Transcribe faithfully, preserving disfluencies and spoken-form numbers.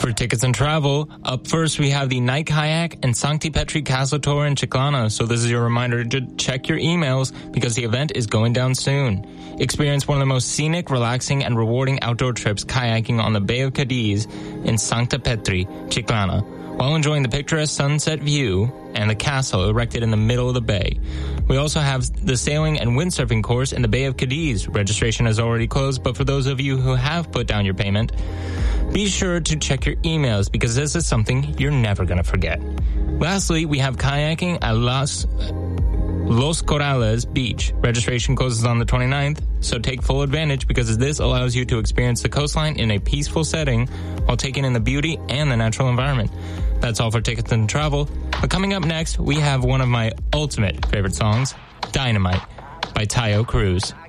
For tickets and travel, up first we have the Night Kayak and Sancti Petri Castle Tour in Chiclana. So this is your reminder to check your emails because the event is going down soon. Experience one of the most scenic, relaxing, and rewarding outdoor trips kayaking on the Bay of Cadiz in Sancta Petri, Chiclana, while enjoying the picturesque sunset view and the castle erected in the middle of the bay. We also have the sailing and windsurfing course in the Bay of Cadiz. Registration has already closed, but for those of you who have put down your payment, be sure to check your emails because this is something you're never going to forget. Lastly, we have kayaking at Las, Los Corrales Beach. Registration closes on the twenty-ninth, so take full advantage because this allows you to experience the coastline in a peaceful setting while taking in the beauty and the natural environment. That's all for tickets and travel. But coming up next, we have one of my ultimate favorite songs, Dynamite by Tayo Cruz.